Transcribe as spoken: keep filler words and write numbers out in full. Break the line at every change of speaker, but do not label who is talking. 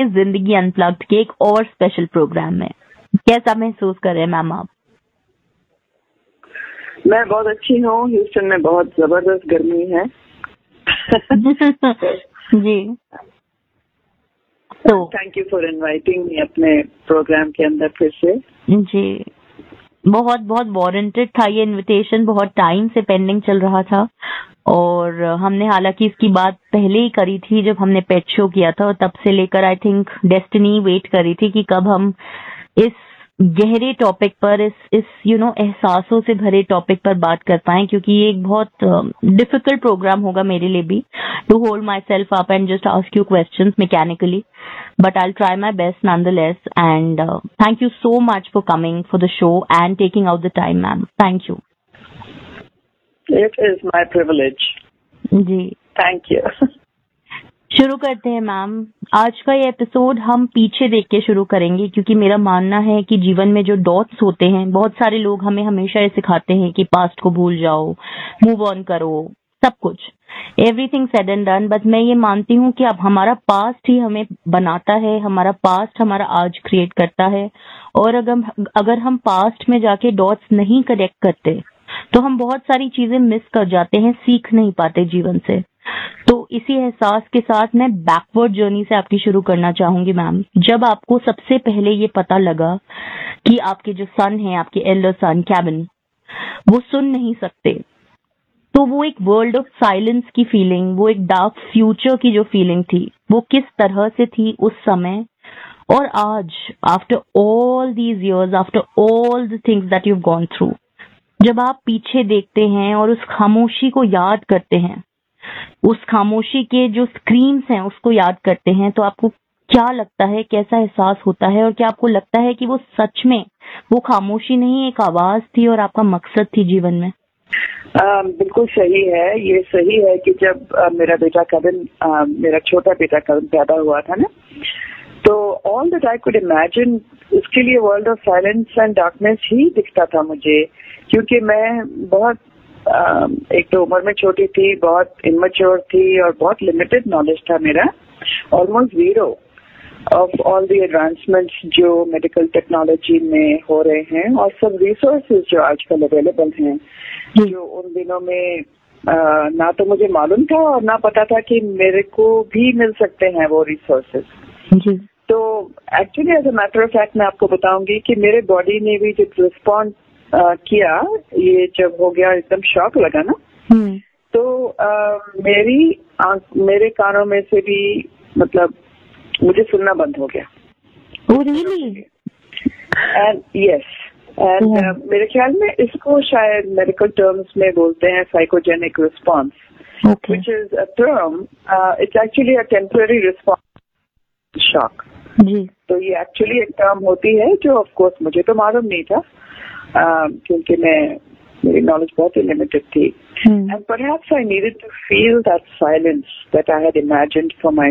हैं जिंदगी अनप्लग्ड के एक और स्पेशल प्रोग्राम में। कैसा महसूस कर रहे हैं मैम आप?
मैं बहुत अच्छी हूँ। ह्यूस्टन में बहुत जबरदस्त गर्मी है।
जी, तो
thank you for inviting me अपने प्रोग्राम के अंदर फिर से।
जी, बहुत बहुत वारंटेड था ये इनविटेशन, बहुत टाइम से पेंडिंग चल रहा था और हमने हालांकि इसकी बात पहले ही करी थी जब हमने पेट शो किया था, और तब से लेकर आई थिंक डेस्टिनी वेट करी थी कि कब हम इस गहरे टॉपिक पर, इस इस यू नो एहसासों से भरे टॉपिक पर बात कर पाएं, क्योंकि ये एक बहुत डिफिकल्ट प्रोग्राम होगा मेरे लिए भी to hold my self up and just ask you questions mechanically, but I'll try my best nonetheless. And uh, thank you so much for coming for the show and taking out the time, ma'am. Thank you.
It is my privilege.
Ji,
Thank you.
शुरू करते हैं ma'am. आज का ये episode हम पीछे देख के शुरू करेंगे, क्योंकि मेरा मानना है कि जीवन में जो डॉट्स होते हैं, बहुत सारे लोग हमें हमेशा ये सिखाते हैं कि पास्ट को भूल जाओ, मूव ऑन करो, सब कुछ, everything said and done, but मैं ये मानती हूँ कि अब हमारा पास्ट ही हमें बनाता है, हमारा पास्ट हमारा आज क्रिएट करता है। और अगर अगर हम पास्ट में जाके डॉट्स नहीं कनेक्ट करते तो हम बहुत सारी चीजें मिस कर जाते हैं, सीख नहीं पाते जीवन से। तो इसी एहसास के साथ मैं बैकवर्ड जर्नी से आपकी शुरू करना चाहूंगी मैम। जब आपको सबसे पहले ये पता लगा कि आपके जो सन है, आपके एल्डर सन केविन, वो सुन नहीं सकते, तो वो एक वर्ल्ड ऑफ साइलेंस की फीलिंग, वो एक डार्क फ्यूचर की जो फीलिंग थी, वो किस तरह से थी उस समय और आज, after all these years, after all the things that you gone through, जब आप पीछे देखते हैं और उस खामोशी को याद करते हैं, उस खामोशी के जो स्क्रीम्स हैं उसको याद करते हैं, तो आपको क्या लगता है, कैसा एहसास होता है? और क्या आपको लगता है कि वो सच में वो खामोशी नहीं एक आवाज थी और आपका मकसद थी जीवन में?
आ, बिल्कुल सही है। ये सही है कि जब आ, मेरा बेटा कविन, आ, मेरा छोटा बेटा कविन पैदा हुआ था ना, तो all that I could imagine, उसके लिए world of silence and darkness ही दिखता था मुझे, क्योंकि मैं बहुत आ, एक तो उम्र में छोटी थी, बहुत इमेच्योर थी और बहुत लिमिटेड नॉलेज था मेरा, almost zero of all the advancements जो मेडिकल टेक्नोलॉजी में हो रहे हैं और सब रिसोर्सेज जो आजकल अवेलेबल हैं, जो उन दिनों में आ, ना तो मुझे मालूम था और ना पता था कि मेरे को भी मिल सकते हैं वो रिसोर्सेज। तो actually as a matter of fact मैं आपको बताऊंगी कि मेरे बॉडी ने भी जब रिस्पॉन्ड किया, ये जब हो गया एकदम शॉक लगा ना, तो आ, मेरी आंख, मेरे कानों में से भी मतलब मुझे सुनना बंद हो गया।
oh, really?
And yes, and yeah. uh, मेरे ख्याल में इसको शायद मेडिकल टर्म्स में बोलते हैं psychogenic response,
okay.
which is a term, uh, it's actually a temporary response to shock.
जी,
तो ये एक्चुअली एक टर्म होती है जो ऑफ कोर्स मुझे तो मालूम नहीं था, uh, क्योंकि मैं मेरी नॉलेज बहुत ही लिमिटेड थी,
hmm.
and perhaps I needed to feel that silence that I had imagined for my